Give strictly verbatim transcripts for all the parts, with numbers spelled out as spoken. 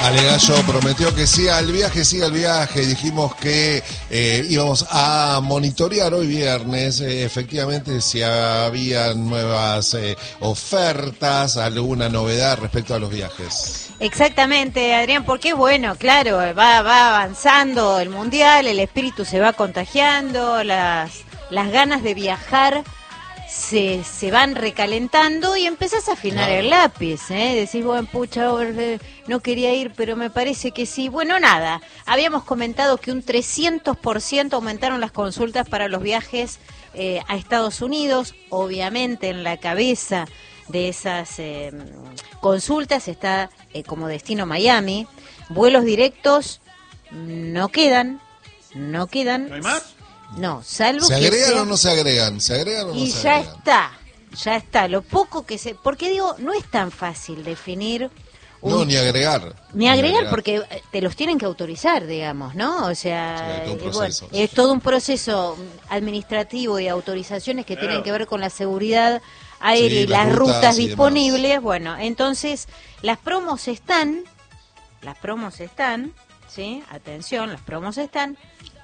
Ale Gallo prometió que siga el viaje, siga el viaje. Dijimos que eh, íbamos a monitorear hoy viernes, eh, efectivamente, si había nuevas eh, ofertas, alguna novedad respecto a los viajes. Exactamente, Adrián, porque bueno, claro, va, va avanzando el mundial, el espíritu se va contagiando, las, las ganas de viajar se, se van recalentando y empezás a afinar claro. el lápiz, ¿eh? Decís, bueno, pucha, no quería ir, pero me parece que sí. Bueno, nada, habíamos comentado que un trescientos por ciento aumentaron las consultas para los viajes eh, a Estados Unidos, obviamente en la cabeza de esas eh, consultas está eh, como destino Miami. Vuelos directos no quedan, no quedan. ¿No hay más? No, salvo ¿Se que agregan sea... o no se agregan? ¿Se agregan o no y se ya agregan? está, ya está. Lo poco que se... Porque digo, no es tan fácil definir... Un... No, ni agregar. Ni agregar, ni agregar porque te los tienen que autorizar, digamos, ¿no? O sea, sí, eh, bueno, es todo un proceso administrativo y autorizaciones que claro. tienen que ver con la seguridad aérea sí, y las, las rutas, rutas disponibles. Demás. Bueno, entonces, las promos están, las promos están, ¿sí? Atención, las promos están,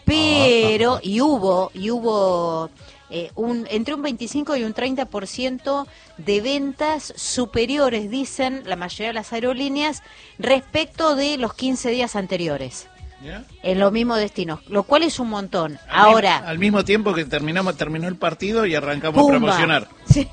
pero, ah, y hubo, y hubo... Eh, un, entre un veinticinco y un treinta por ciento de ventas superiores, dicen la mayoría de las aerolíneas, respecto de los quince días anteriores. ¿Yeah? En los mismos destinos, lo cual es un montón. Al Ahora, mi, al mismo tiempo que terminamos terminó el partido y arrancamos ¡pumba! a promocionar. Sí.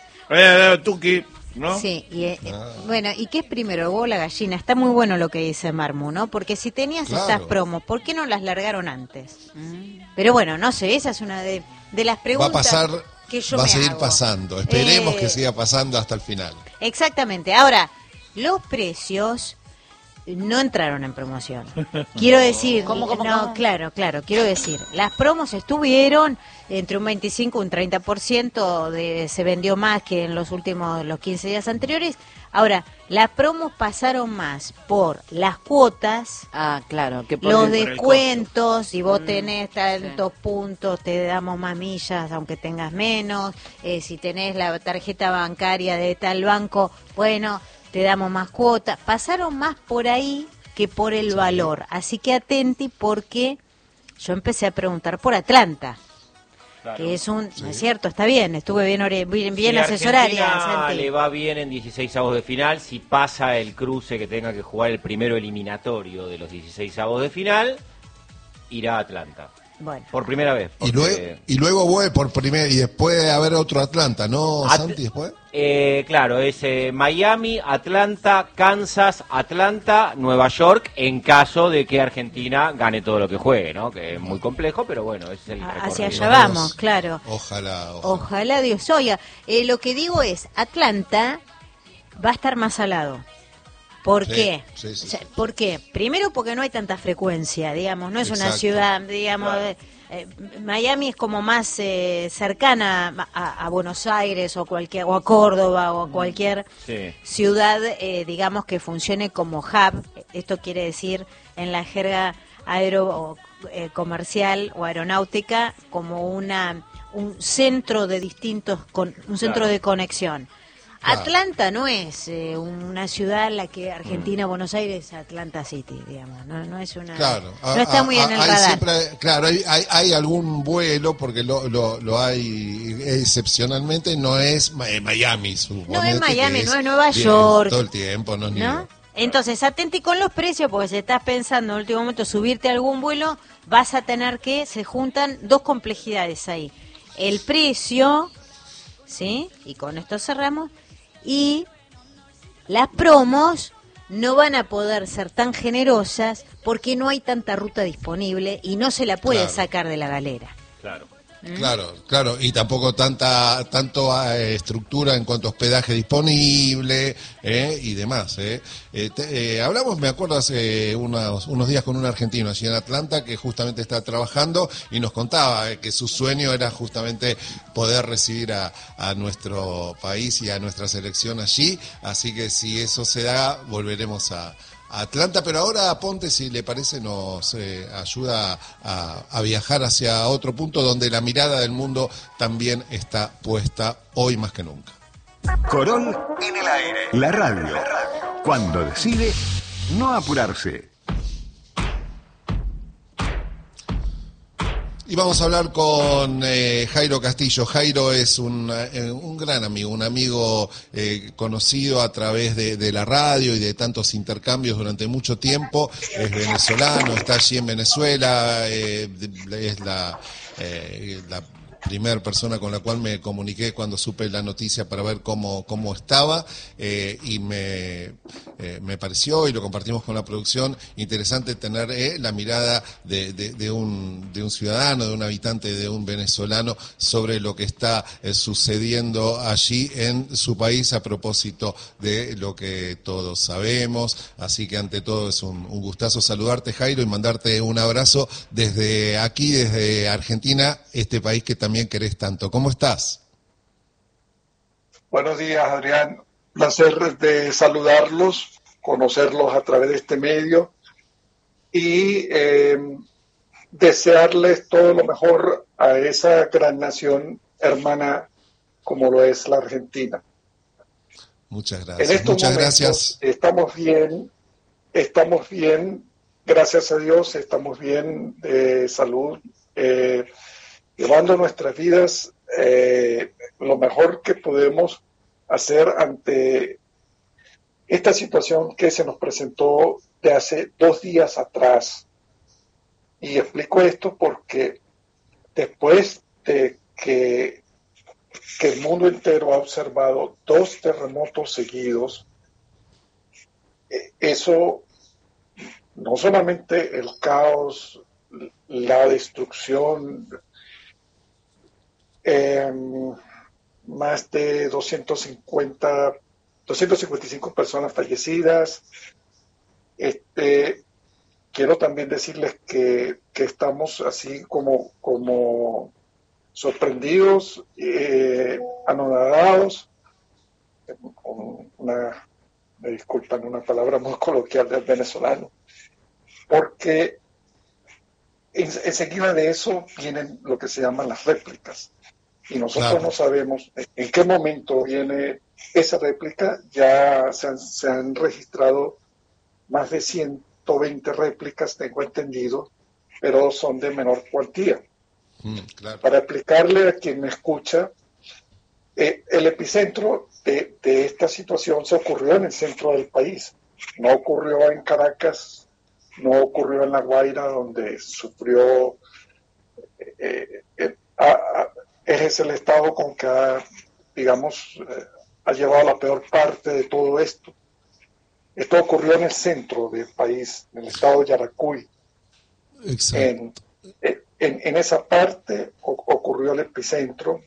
Eh, eh, Tuki, ¿no? Sí, y, eh, ah. bueno, ¿y qué es primero, el huevo o la gallina? Está muy bueno lo que dice Marmu, ¿no? Porque si tenías claro. estas promos, ¿por qué no las largaron antes? Mm. Pero bueno, no sé, esa es una de, de las preguntas va a pasar, que yo va me a seguir hago. pasando. Esperemos eh, que siga pasando hasta el final. Exactamente. Ahora, los precios no entraron en promoción. Quiero decir, ¿Cómo, cómo, no, cómo? claro, claro, quiero decir, las promos estuvieron entre un veinticinco y un treinta por ciento de, se vendió más que en los últimos, los quince días anteriores. Ahora, las promos pasaron más por las cuotas, ah, claro, que por los el, descuentos, si vos tenés mm, tantos sí. puntos, te damos más millas, aunque tengas menos, eh, si tenés la tarjeta bancaria de tal banco, bueno, te damos más cuotas. Pasaron más por ahí que por el sí. valor, así que atenti porque yo empecé a preguntar por Atlanta. Claro. Que es un, sí. ¿no es cierto? Está bien, estuve bien bien, bien si asesorada. Argentina le va bien en dieciséis avos de final, si pasa el cruce que tenga que jugar el primero eliminatorio de los dieciséis avos de final, irá a Atlanta. Bueno. Por primera vez. Porque... Y luego, y luego vuelve por primera, y después de haber otro Atlanta, ¿no, At Santi, después? Eh, claro, es eh, Miami, Atlanta, Kansas, Atlanta, Nueva York, en caso de que Argentina gane todo lo que juegue, ¿no? Que es muy complejo, pero bueno, ese es el recorrido. Hacia allá vamos, claro. Ojalá, ojalá. Ojalá Dios oiga. Eh, lo que digo es, Atlanta va a estar más al lado. ¿Por sí, qué? Sí, sí, o sea, sí. ¿Por qué? Primero porque no hay tanta frecuencia, digamos, no es Exacto. una ciudad, digamos, claro. eh, Miami es como más eh, cercana a, a Buenos Aires o cualquier o a Córdoba o a cualquier sí. ciudad, eh, digamos, que funcione como hub. Esto quiere decir en la jerga aero o, eh, comercial o aeronáutica como una un centro de distintos con, un centro claro. de conexión. Claro. Atlanta no es eh, una ciudad en la que Argentina, mm. Buenos Aires, Atlanta City, digamos, no, no es una, claro. no a, está muy a, en el hay radar. Siempre, claro, hay, hay, hay algún vuelo, porque lo, lo, lo hay excepcionalmente, no es Miami, no es Miami, es, no es Nueva York. Todo el tiempo, no es ¿no? ni... Entonces, atenti con los precios, porque si estás pensando en el último momento subirte a algún vuelo, vas a tener que, se juntan dos complejidades ahí. El precio, ¿sí? Y con esto cerramos. Y las promos no van a poder ser tan generosas porque no hay tanta ruta disponible y no se la puede claro. sacar de la galera. Claro. ¿Mm? Claro, claro, y tampoco tanta tanto eh, estructura en cuanto a hospedaje disponible eh, y demás. Eh. Eh, te, eh, hablamos, me acuerdo, hace unos, unos días con un argentino allí en Atlanta que justamente está trabajando y nos contaba eh, que su sueño era justamente poder recibir a, a nuestro país y a nuestra selección allí, así que si eso se da, volveremos a... Atlanta, pero ahora Ponte, si le parece, nos eh, ayuda a, a viajar hacia otro punto donde la mirada del mundo también está puesta hoy más que nunca. Corol en el aire. La radio. Cuando decide No apurarse. Y vamos a hablar con eh, Jairo Castillo. Jairo es un, eh, un gran amigo, un amigo eh, conocido a través de, de la radio y de tantos intercambios durante mucho tiempo. Es venezolano, está allí en Venezuela, eh, es la, eh, la primera persona con la cual me comuniqué cuando supe la noticia para ver cómo, cómo estaba, eh, y me, eh, me pareció, y lo compartimos con la producción, interesante tener eh, la mirada de, de, de, un, de un ciudadano, de un habitante, de un venezolano sobre lo que está eh, sucediendo allí en su país a propósito de lo que todos sabemos. Así que ante todo es un, un gustazo saludarte, Jairo, y mandarte un abrazo desde aquí, desde Argentina, este país que también también querés tanto. ¿Cómo estás? Buenos días, Adrián. Placer de saludarlos, conocerlos a través de este medio y eh, desearles todo lo mejor a esa gran nación hermana como lo es la Argentina. Muchas gracias. En estos Muchas momentos gracias. Estamos bien, estamos bien, gracias a Dios, estamos bien de salud. Eh, llevando nuestras vidas eh, lo mejor que podemos hacer ante esta situación que se nos presentó de hace dos días atrás. Y explico esto porque después de que, que el mundo entero ha observado dos terremotos seguidos, eh, eso no solamente el caos, la destrucción, Eh, más de doscientas cincuenta, doscientas cincuenta y cinco personas fallecidas. Este, quiero también decirles que, que estamos así como, como sorprendidos, eh, anonadados, con una, me disculpan, una palabra muy coloquial del venezolano, porque en, enseguida de eso vienen lo que se llaman las réplicas. Y nosotros claro. no sabemos en qué momento viene esa réplica. Ya se han, se han registrado más de ciento veinte réplicas, tengo entendido, pero son de menor cuantía. Mm, claro. Para explicarle a quien me escucha, eh, el epicentro de, de esta situación se ocurrió en el centro del país. No ocurrió en Caracas, no ocurrió en La Guaira, donde sufrió... Eh, eh, a, a, es el estado con que ha, digamos, eh, ha llevado la peor parte de todo esto. Esto ocurrió en el centro del país, en el estado de Yaracuy. En, en, en esa parte o, ocurrió el epicentro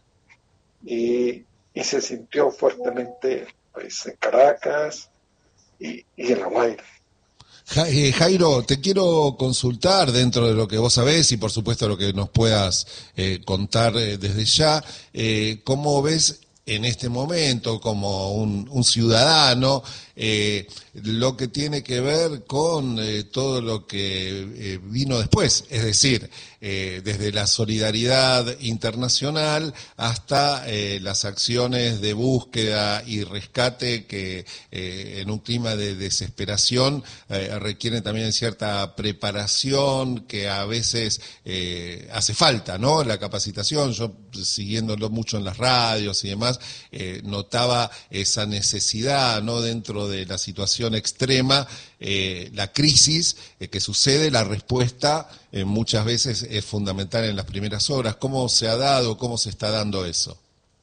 y, y se sintió fuertemente pues, en Caracas y, y en La Guaira. Jairo, te quiero consultar dentro de lo que vos sabés y por supuesto lo que nos puedas eh, contar eh, desde ya, eh, ¿cómo ves en este momento como un, un ciudadano eh, lo que tiene que ver con eh, todo lo que eh, vino después? Es decir, eh, desde la solidaridad internacional hasta eh, las acciones de búsqueda y rescate que eh, en un clima de desesperación eh, requieren también cierta preparación que a veces eh, hace falta, ¿no? La capacitación, yo siguiéndolo mucho en las radios y demás, eh, notaba esa necesidad, ¿no? Dentro de la situación extrema, eh, la crisis eh, que sucede, la respuesta eh, muchas veces es fundamental en las primeras horas. ¿Cómo se ha dado, cómo se está dando eso?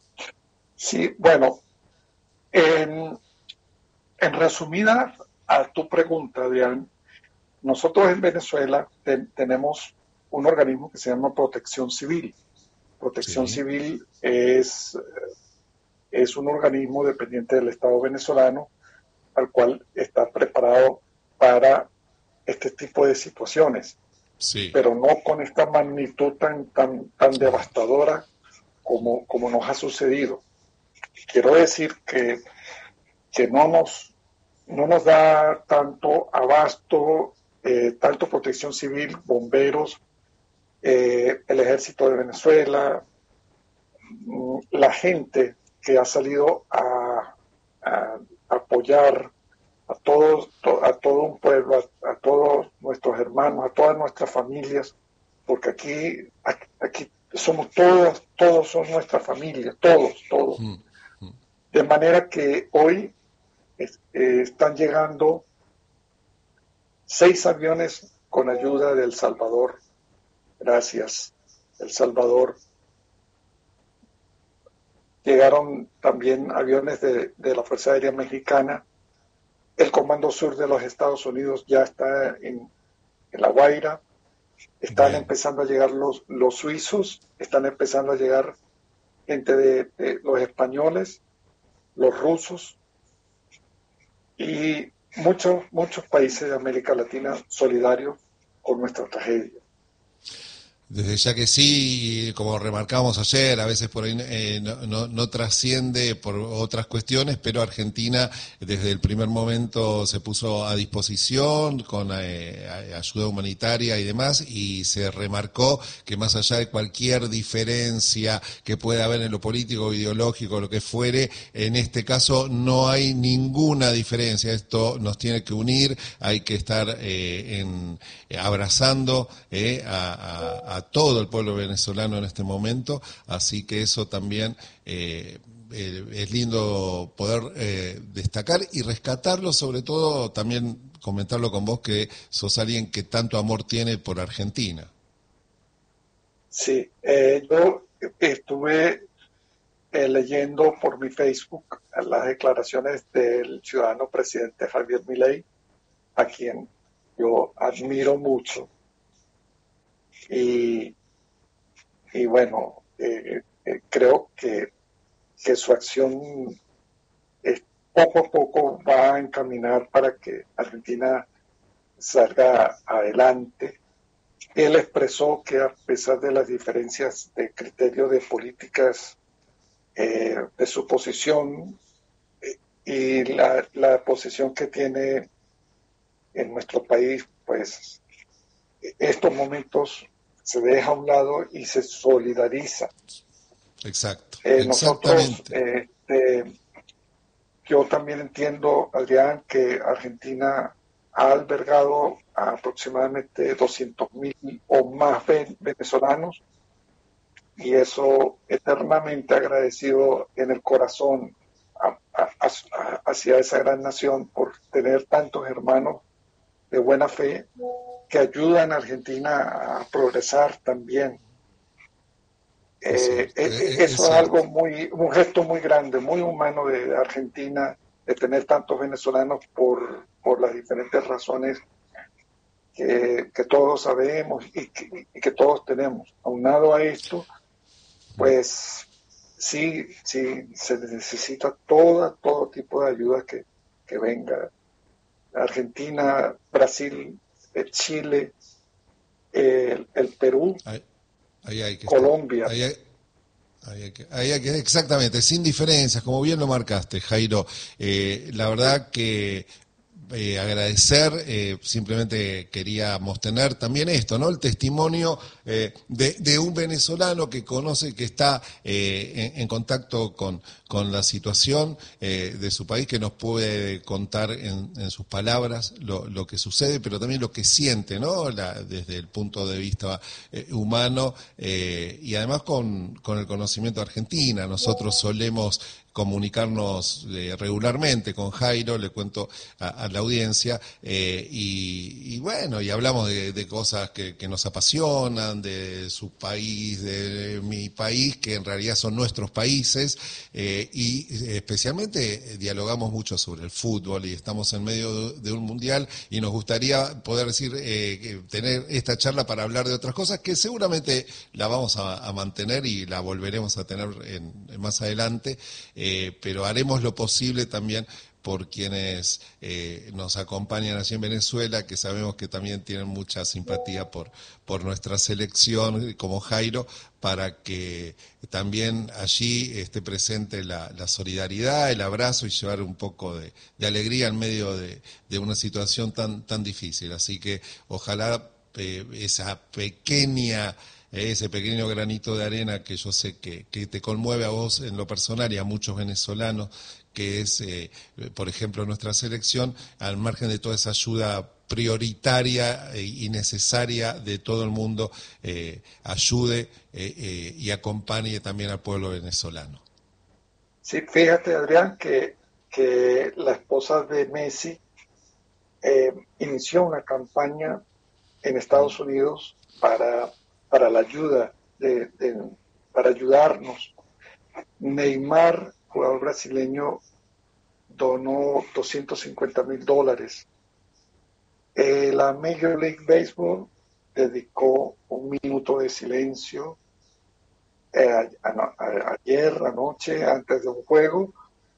Sí, bueno, en, en resumida a tu pregunta, Adrián, nosotros en Venezuela te, tenemos un organismo que se llama Protección Civil. Protección sí. Civil es, es un organismo dependiente del Estado venezolano al cual está preparado para este tipo de situaciones, sí. pero no con esta magnitud tan, tan, tan devastadora como, como nos ha sucedido. Quiero decir que, que no, nos, no nos da tanto abasto, eh, tanto Protección Civil, bomberos, eh, el Ejército de Venezuela, la gente que ha salido a, a apoyar a todos, to, a todo un pueblo, a, a todos nuestros hermanos, a todas nuestras familias, porque aquí, aquí, aquí somos todos, todos son nuestra familia, todos, todos. Mm, mm. De manera que hoy es, eh, están llegando seis aviones con ayuda de El Salvador. Gracias, El Salvador. Llegaron también aviones de, de la Fuerza Aérea Mexicana. El Comando Sur de los Estados Unidos ya está en, en La Guaira. Están Bien. empezando a llegar los, los suizos, están empezando a llegar gente de, de los españoles, los rusos y muchos, muchos países de América Latina solidarios con nuestra tragedia. Desde ya que sí, como remarcamos ayer, a veces por ahí eh, no, no, no trasciende por otras cuestiones, pero Argentina desde el primer momento se puso a disposición con eh, ayuda humanitaria y demás, y se remarcó que más allá de cualquier diferencia que pueda haber en lo político, ideológico, lo que fuere, en este caso no hay ninguna diferencia. Esto nos tiene que unir, hay que estar eh, en, abrazando eh, a, a, a todo el pueblo venezolano en este momento, así que eso también eh, eh, es lindo poder eh, destacar y rescatarlo, sobre todo también comentarlo con vos, que sos alguien que tanto amor tiene por Argentina. Sí, eh, yo estuve eh, leyendo por mi Facebook las declaraciones del ciudadano presidente Javier Milei, a quien yo admiro mucho. Y, y bueno, eh, eh, creo que, que su acción eh, poco a poco va a encaminar para que Argentina salga adelante. Él expresó que a pesar de las diferencias de criterio de políticas eh, de su posición eh, y la, la posición que tiene en nuestro país, pues estos momentos se deja a un lado y se solidariza. Exacto. Eh, nosotros, eh, eh, yo también entiendo, Adrián, que Argentina ha albergado a aproximadamente doscientos mil o más venezolanos, y eso eternamente agradecido en el corazón a, a, a, hacia esa gran nación por tener tantos hermanos de buena fe que ayudan a Argentina a progresar también. Eh, es, es, eso es algo muy, un gesto muy grande, muy humano de Argentina, de tener tantos venezolanos por, por las diferentes razones que, que todos sabemos y que, y que todos tenemos. Aunado a esto, pues sí, sí, se necesita toda, todo tipo de ayuda que, que venga. Argentina, Brasil, Chile, el, el Perú, ahí, ahí hay que Colombia. Ahí hay, ahí hay que, ahí hay que, exactamente, sin diferencias, como bien lo marcaste, Jairo. Eh, la verdad que eh, agradecer, eh, simplemente queríamos tener también esto, ¿no? El testimonio eh, de, de un venezolano que conoce, que está eh, en, en contacto con, con la situación eh, de su país, que nos puede contar en, en sus palabras lo, lo que sucede, pero también lo que siente, ¿no? La, desde el punto de vista eh, humano eh, y además con, con el conocimiento de Argentina. Nosotros solemos comunicarnos eh, regularmente con Jairo, le cuento a, a la audiencia, eh, y, y bueno, y hablamos de, de cosas que, que nos apasionan, de su país, de mi país, que en realidad son nuestros países, eh, y especialmente dialogamos mucho sobre el fútbol, y estamos en medio de, de un mundial, y nos gustaría poder decir, eh, tener esta charla para hablar de otras cosas que seguramente la vamos a, a mantener y la volveremos a tener en, en más adelante. Eh, pero haremos lo posible también por quienes eh, nos acompañan allí en Venezuela, que sabemos que también tienen mucha simpatía por, por nuestra selección, como Jairo, para que también allí esté presente la, la solidaridad, el abrazo y llevar un poco de, de alegría en medio de, de una situación tan, tan difícil. Así que ojalá eh, esa pequeña... ese pequeño granito de arena que yo sé que, que te conmueve a vos en lo personal y a muchos venezolanos que es, eh, por ejemplo, nuestra selección, al margen de toda esa ayuda prioritaria y necesaria de todo el mundo, eh, ayude eh, eh, y acompañe también al pueblo venezolano. Sí, fíjate, Adrián, que, que la esposa de Messi eh, inició una campaña en Estados Unidos para, para la ayuda, de, de, para ayudarnos. Neymar, jugador brasileño, donó doscientos cincuenta mil dólares. Eh, la Major League Baseball dedicó un minuto de silencio eh, a, a, a, ayer, anoche, antes de un juego.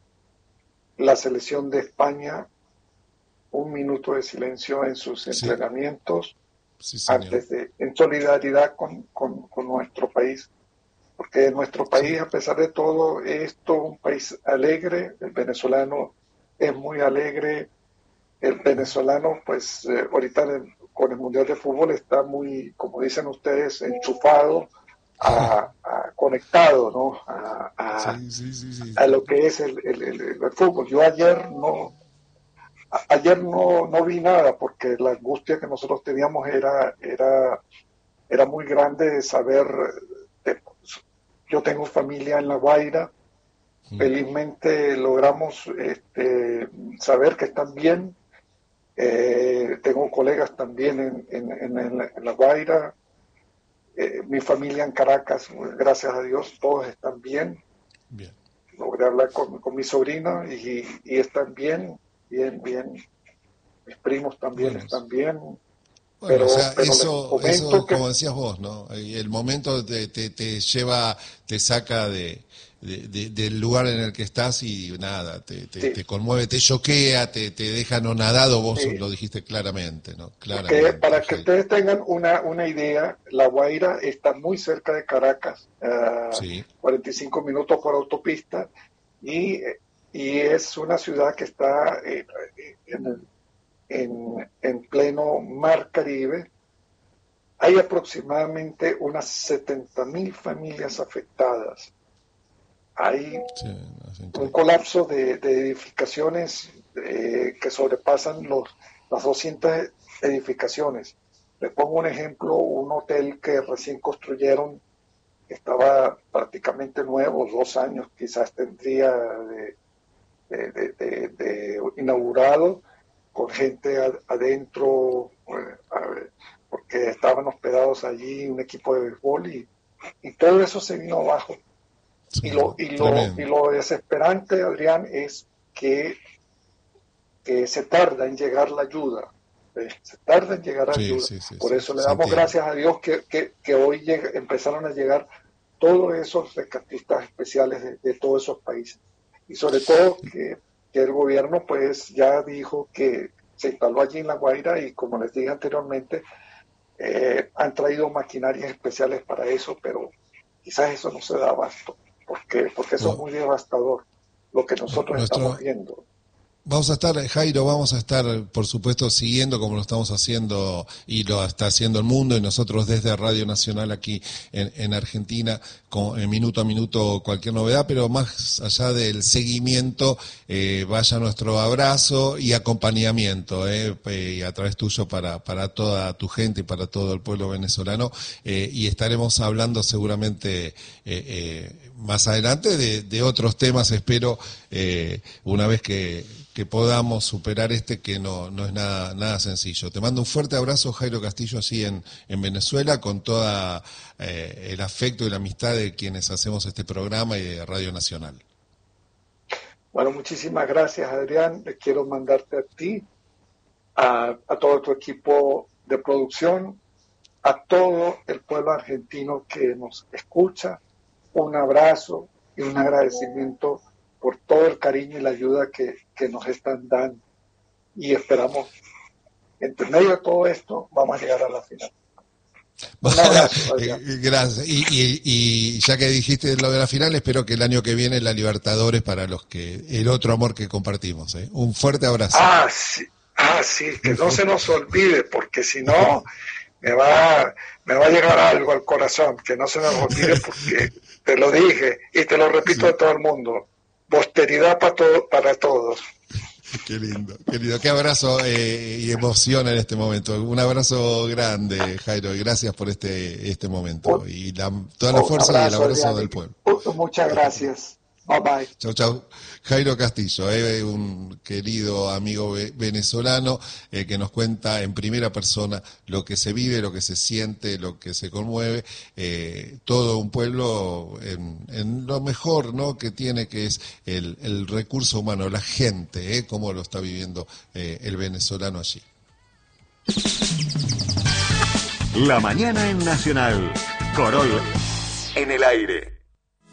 La selección de España, un minuto de silencio en sus sí. entrenamientos, sí, antes de, en solidaridad con, con, con nuestro país. Porque nuestro país, sí. a pesar de todo, es todo un país alegre. El venezolano es muy alegre. El venezolano, pues, eh, ahorita en, con el Mundial de Fútbol está muy, como dicen ustedes, enchufado, a, a, conectado, ¿no? A, a, sí, sí, sí, sí. a lo que es el, el, el, el fútbol. Yo ayer no, a, ayer no, no vi nada porque la angustia que nosotros teníamos era, era, era muy grande de saber. De, yo tengo familia en La Guaira. Sí. Felizmente logramos este, saber que están bien. Eh, tengo colegas también en, en, en, en, la, en La Guaira, eh, mi familia en Caracas, gracias a Dios, todos están bien. Bien. Logré hablar con, con mi sobrina y, y están bien, bien, bien. Mis primos también bueno, están bien. Bueno, pero, o sea, pero eso, eso que... como decías vos, ¿no? El momento te, te, te lleva, te saca de... De, de, del lugar en el que estás y nada, te, te, sí. te conmueve, te choquea, te, te deja anonadado, vos sí. lo dijiste claramente, ¿no? Claramente, para que ustedes tengan una, una idea, La Guaira está muy cerca de Caracas, uh, sí. cuarenta y cinco minutos por autopista, y, y es una ciudad que está eh, en, en, en pleno mar Caribe. Hay aproximadamente unas setenta mil familias afectadas. Hay sí, un colapso de, de edificaciones eh, que sobrepasan los, las doscientas edificaciones. Les pongo un ejemplo, un hotel que recién construyeron, estaba prácticamente nuevo, dos años quizás tendría de, de, de, de, de inaugurado, con gente ad, adentro, eh, porque estaban hospedados allí un equipo de béisbol y, y todo eso se vino abajo. Sí, y, lo, y, lo, y lo desesperante, Adrián, es que, que se tarda en llegar la ayuda. ¿eh? Se tarda en llegar la sí, ayuda. Sí, sí, Por eso sí, le damos gracias a Dios que, que, que hoy llega, empezaron a llegar todos esos rescatistas especiales de, de todos esos países. Y sobre todo que, que el gobierno pues ya dijo que se instaló allí en La Guaira y como les dije anteriormente, eh, han traído maquinarias especiales para eso, pero quizás eso no se da abasto. Porque, porque eso no. es muy devastador, lo que nosotros Nuestro, estamos viendo. Vamos a estar, Jairo, vamos a estar, por supuesto, siguiendo como lo estamos haciendo y lo está haciendo el mundo y nosotros desde Radio Nacional aquí en, en Argentina, con, en minuto a minuto cualquier novedad, pero más allá del seguimiento, eh, vaya nuestro abrazo y acompañamiento, eh, y a través tuyo para, para toda tu gente y para todo el pueblo venezolano, eh, y estaremos hablando seguramente eh, eh, más adelante de, de otros temas, espero, eh, una vez que que podamos superar este que no, no es nada, nada sencillo. Te mando un fuerte abrazo, Jairo Castillo, así en, en Venezuela, con todo eh, el afecto y la amistad de quienes hacemos este programa y de Radio Nacional. Bueno, muchísimas gracias, Adrián. Les quiero mandarte a ti, a, a todo tu equipo de producción, a todo el pueblo argentino que nos escucha, un abrazo y un agradecimiento por todo el cariño y la ayuda que, que nos están dando. Y esperamos, entre medio de todo esto, vamos a llegar a la final. Un abrazo, gracias. Y, y, y ya que dijiste lo de la final, espero que el año que viene la Libertadores para los que, el otro amor que compartimos. ¿eh? Un fuerte abrazo. Ah, sí, ah, sí, que no se nos olvide, porque si no, me va, me va a llegar algo al corazón, que no se nos olvide, porque te lo dije y te lo repito sí. a todo el mundo. posteridad para, todo, para todos. Qué lindo, qué lindo, qué abrazo eh, y emoción en este momento. Un abrazo grande, Jairo, y gracias por este este momento. Y la, toda la fuerza y el abrazo del pueblo. Muchas gracias. Bye bye. Chau, chau. Jairo Castillo, eh, un querido amigo venezolano eh, que nos cuenta en primera persona lo que se vive, lo que se siente, lo que se conmueve. Eh, todo un pueblo en, en lo mejor, ¿no?, que tiene, que es el, el recurso humano, la gente, eh, cómo lo está viviendo eh, el venezolano allí. La mañana en Nacional. Corol en el aire.